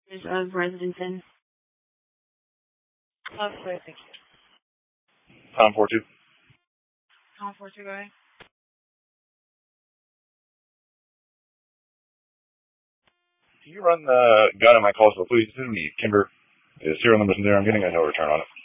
of residence in. Clear, thank you. Tom 42. Tom 42, go ahead. Can you run the gun on my calls to the police? This is me, Kimber. The serial number's in there. I'm getting a no return on it.